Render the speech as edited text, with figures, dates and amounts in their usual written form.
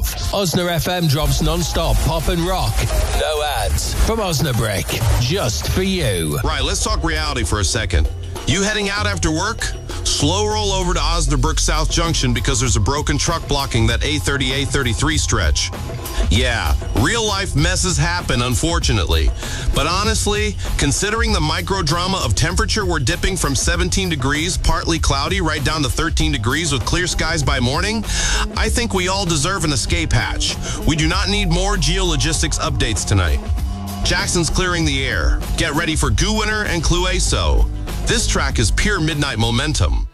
Osna FM drops non-stop pop and rock. No ads. From Osnabrick. Just for you. Right, let's talk reality for a second. You heading out after work? Slow roll over to Osnabrick South Junction because there's a broken truck blocking that A30, A33 stretch. Yeah, real life messes happen, unfortunately. But honestly, considering the micro drama of temperature, we're dipping from 17 degrees, partly cloudy, right down to 13 degrees with clear skies by morning, I think we all deserve an escape hatch. We do not need more geologistics updates tonight. Jackson's clearing the air. Get ready for Goo Winter and Clueso. This track is pure midnight momentum.